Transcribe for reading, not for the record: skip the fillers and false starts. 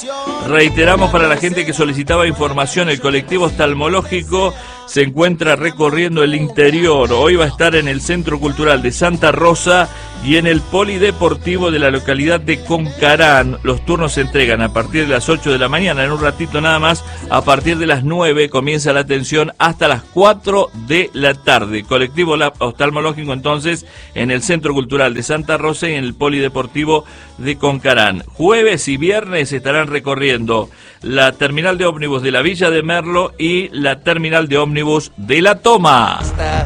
Reiteramos para la gente que solicitaba información, el colectivo oftalmológico se encuentra recorriendo el interior. Hoy va a estar en el Centro Cultural de Santa Rosa y en el Polideportivo de la localidad de Concarán. Los turnos se entregan a partir de las 8 de la mañana, en un ratito nada más. A partir de las 9 comienza la atención hasta las 4 de la tarde. Colectivo oftalmológico entonces en el Centro Cultural de Santa Rosa y en el Polideportivo de Concarán. Jueves y viernes estarán recorriendo la terminal de ómnibus de la Villa de Merlo y la terminal de ómnibus de La Toma.